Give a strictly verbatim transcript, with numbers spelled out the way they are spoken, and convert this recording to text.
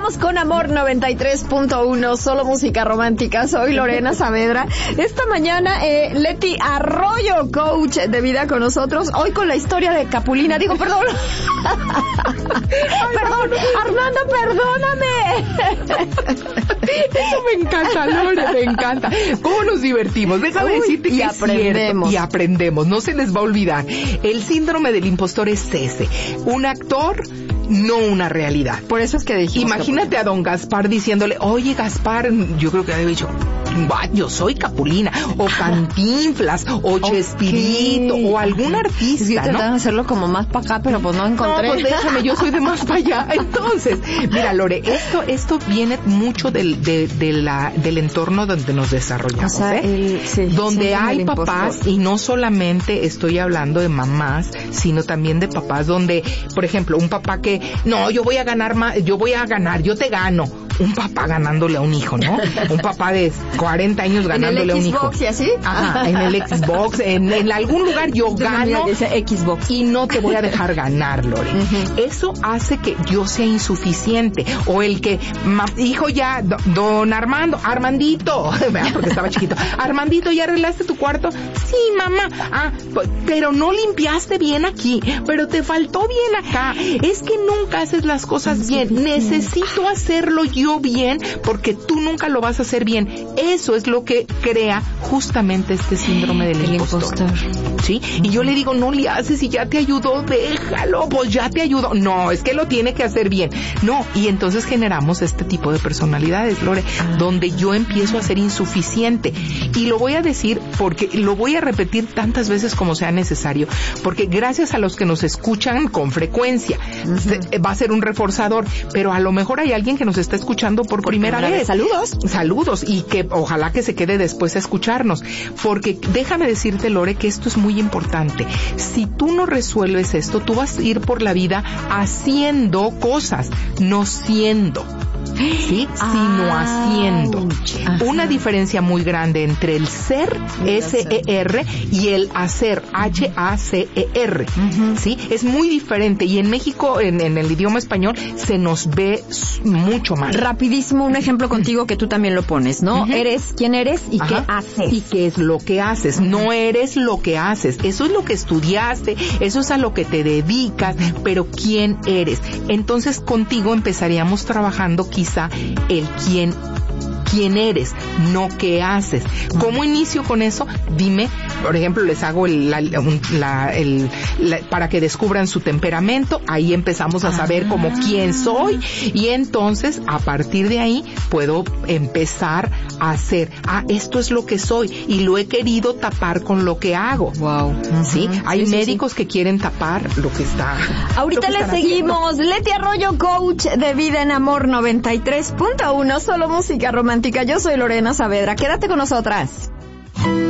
Regresamos con Amor noventa y tres punto uno, solo música romántica. Soy Lorena Saavedra. Esta mañana, eh, Leti Arroyo, coach de vida con nosotros. Hoy con la historia de Capulina. Digo, perdón. Perdón, Armando, perdóname. Eso me encanta, Lore, me encanta. ¿Cómo nos divertimos? Déjame Uy, decirte y que aprendemos. Es cierto, y aprendemos. No se les va a olvidar. El síndrome del impostor es ese. Un actor, no una realidad. Por eso es que dijimos. Imagínate a don Gaspar diciéndole, oye Gaspar, yo creo que había dicho, yo soy Capulina, o Cantinflas, o Chespirito, okay, o algún artista, sí, trataron ¿no? de hacerlo como más para acá, pero pues no encontré. No, pues déjame, yo soy de más para allá. Entonces, mira, Lore, esto esto viene mucho del de, de la del entorno donde nos desarrollamos, o sea, ¿eh? el, sí, donde sí, hay papás, impostor. y no solamente estoy hablando de mamás, sino también de papás, donde, por ejemplo, un papá que, no, yo voy a ganar más, yo voy a ganar, yo te gano. Un papá ganándole a un hijo, ¿no? Un papá de cuarenta años ganándole a un hijo. ¿En el Xbox y así? Ajá, en el Xbox, en, en algún lugar yo gano Xbox y no te voy a dejar ganar, Lore. Uh-huh. Eso hace que yo sea insuficiente. O el que, ma, hijo ya, do, don Armando, Armandito, porque estaba chiquito, Armandito, ¿ya arreglaste tu cuarto? Sí, mamá. Ah, pero no limpiaste bien aquí, pero te faltó bien acá. Es que nunca haces las cosas bien. Necesito hacerlo yo bien porque tú nunca lo vas a hacer bien. Eso es lo que crea justamente este síndrome del el impostor. impostor. ¿Sí? Y yo le digo, no le haces y ya te ayudó, déjalo, pues ya te ayudó. No, es que lo tiene que hacer bien. No, y entonces generamos este tipo de personalidades, Lore, ah. donde yo empiezo a ser insuficiente. Y lo voy a decir porque lo voy a repetir tantas veces como sea necesario, porque gracias a los que nos escuchan con frecuencia, uh-huh. se, va a ser un reforzador, pero a lo mejor hay alguien que nos está escuchando por, por primera, primera vez. vez. Saludos. Saludos, y que ojalá que se quede después a escucharnos, porque déjame decirte, Lore, que esto es muy importante. Si tú no resuelves esto, tú vas a ir por la vida haciendo cosas, no siendo. ¿Sí? Ah, sino haciendo. Ajá. Una diferencia muy grande entre el ser, S E R, y el hacer, H A C E R. Uh-huh. ¿Sí? Es muy diferente, y en México, en, en el idioma español, se nos ve mucho más. Rapidísimo, un ejemplo contigo que tú también lo pones, ¿no? Uh-huh. Eres quién eres y Ajá. qué haces. Y qué es lo que haces. Uh-huh. No eres lo que haces. Eso es lo que estudiaste, eso es a lo que te dedicas, pero quién eres. Entonces, contigo empezaríamos trabajando quizá el quién quién eres, no qué haces. ¿Cómo inicio con eso? Dime, por ejemplo, les hago el, la, la, el, la, para que descubran su temperamento, ahí empezamos a saber ah. como quién soy, y entonces a partir de ahí puedo empezar a hacer, ah, esto es lo que soy y lo he querido tapar con lo que hago. Wow. Uh-huh. ¿Sí? Hay sí, médicos sí, sí. que quieren tapar lo que está. Ahorita le seguimos. Haciendo. Leti Arroyo, coach de vida en Amor noventa y tres punto uno, solo música romántica. Yo soy Lorena Saavedra. Quédate con nosotras.